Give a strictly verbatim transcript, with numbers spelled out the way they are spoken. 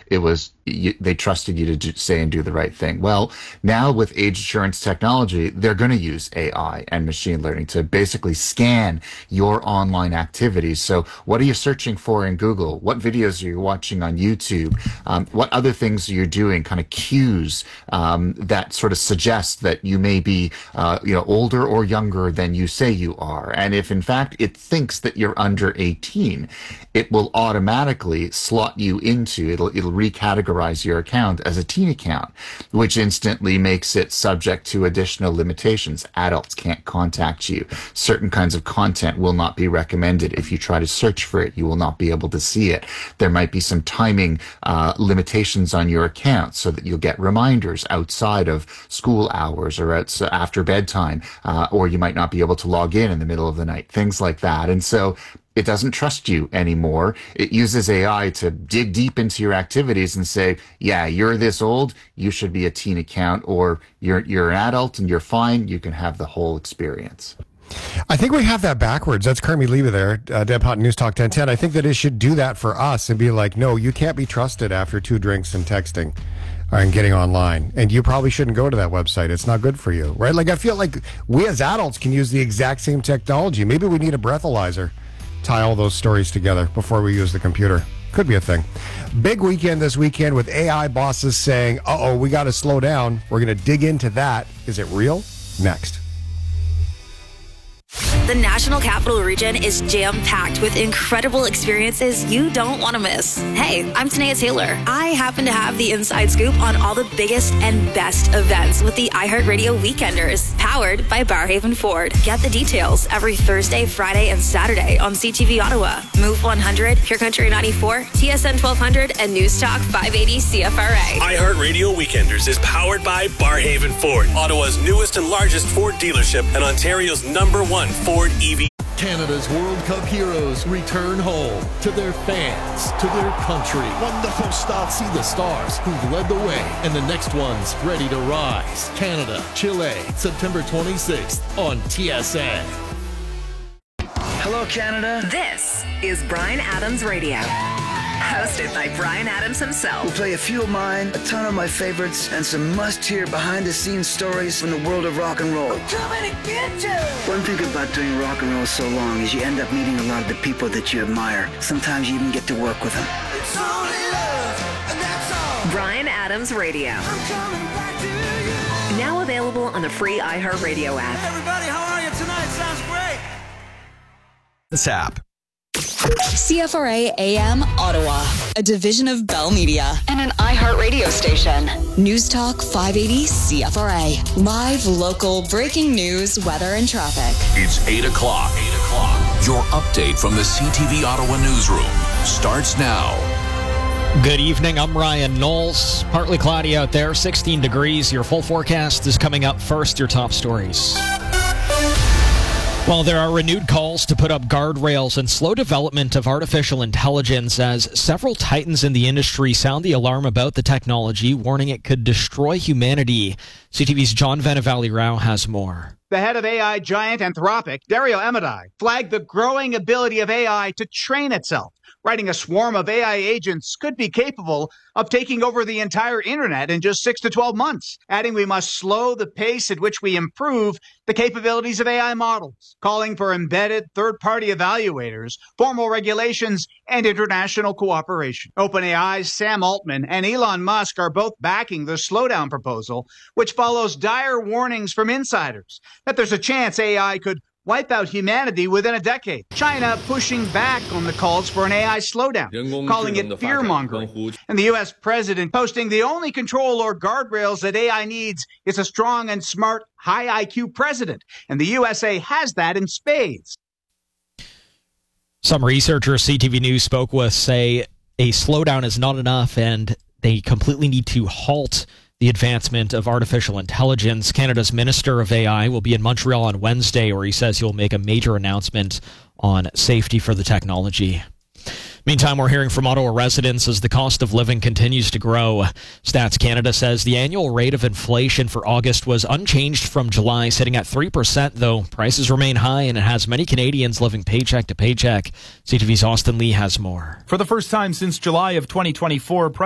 It was you, they trusted you to do, say and do the right thing. Well, now with age assurance technology, they're going to use A I and machine learning to basically scan your online activities. So what are you searching for in Google? What videos are you watching on YouTube? Um, what other things are you doing? Kind of cues um, that sort of suggest that you may be uh, you know, older or younger than you say you are. And if in fact it thinks that you're under eighteen, it will automatically slot you into, it'll, it'll recategorize your account as a teen account, which instantly makes it subject to additional limitations. Adults can't contact you. Certain kinds of content will not be recommended. If you try to search for it, you will not be able to see it. There might be some timing uh, limitations on your account so that you'll get reminders outside of school hours or at, after bedtime, uh, or you might not be able to log in in the middle of the night, things like that. And so it doesn't trust you anymore. It uses A I to dig deep into your activities and say, yeah, you're this old, you should be a teen account, or you're you're an adult and you're fine, you can have the whole experience. I think we have that backwards. That's Carmi Leva there, uh, Deb Hutton, News Talk ten ten. I think that it should do that for us and be like, no, you can't be trusted after two drinks and texting and getting online. And you probably shouldn't go to that website. It's not good for you, right? Like, I feel like we as adults can use the exact same technology. Maybe we need a breathalyzer. Tie all those stories together before we use the computer. Could be a thing. Big weekend this weekend with A I bosses saying, uh-oh, we got to slow down. We're going to dig into that. Is it real? Next. The National Capital Region is jam-packed with incredible experiences you don't want to miss. Hey, I'm Tanea Taylor. I happen to have the inside scoop on all the biggest and best events with the iHeartRadio Weekenders, powered by Barrhaven Ford. Get the details every Thursday, Friday, and Saturday on C T V Ottawa, Move one hundred, Pure Country ninety-four, T S N twelve hundred, and News Talk five eighty C F R A. iHeartRadio Weekenders is powered by Barrhaven Ford, Ottawa's newest and largest Ford dealership and Ontario's number one Ford E V. Canada's World Cup heroes return home to their fans, to their country. Wonderful start. See the stars who've led the way and the next ones ready to rise. Canada, Chile, September twenty-sixth on T S N. Hello, Canada. This is Bryan Adams Radio. Hosted by Bryan Adams himself. We'll play a few of mine, a ton of my favorites, and some must-hear behind-the-scenes stories from the world of rock and roll. I'm coming to get you! One thing about doing rock and roll so long is you end up meeting a lot of the people that you admire. Sometimes you even get to work with them. It's only love, and that's all. Bryan Adams Radio. I'm coming back to you. Now available on the free iHeartRadio app. Hey everybody, how are you tonight? Sounds great. This app. C F R A A M Ottawa, a division of Bell Media and an iHeartRadio station. News Talk five eighty C F R A. Live, local, breaking news, weather, and traffic. It's eight o'clock. eight o'clock. Your update from the C T V Ottawa newsroom starts now. Good evening. I'm Ryan Knowles. Partly cloudy out there, sixteen degrees. Your full forecast is coming up first. Your top stories. Well, there are renewed calls to put up guardrails and slow development of artificial intelligence as several titans in the industry sound the alarm about the technology, warning it could destroy humanity. C T V's John Vanavalley-Rao has more. The head of A I giant Anthropic, Dario Amodei, flagged the growing ability of A I to train itself, writing a swarm of A I agents could be capable of taking over the entire internet in just six to twelve months, adding we must slow the pace at which we improve the capabilities of A I models, calling for embedded third-party evaluators, formal regulations, and international cooperation. OpenAI's Sam Altman and Elon Musk are both backing the slowdown proposal, which follows dire warnings from insiders that there's a chance A I could wipe out humanity within a decade. China pushing back on the calls for an A I slowdown, calling it fear-mongering. And the U S president posting the only control or guardrails that A I needs is a strong and smart, high I Q president. And the U S A has that in spades. Some researchers C T V News spoke with say a slowdown is not enough and they completely need to halt the advancement of artificial intelligence. Canada's Minister of A I will be in Montreal on Wednesday, where he says he'll make a major announcement on safety for the technology. Meantime, we're hearing from Ottawa residents as the cost of living continues to grow. Stats Canada says the annual rate of inflation for August was unchanged from July, sitting at three percent, though prices remain high and it has many Canadians living paycheck to paycheck. C T V's Austin Lee has more. For the first time since July of twenty twenty-four,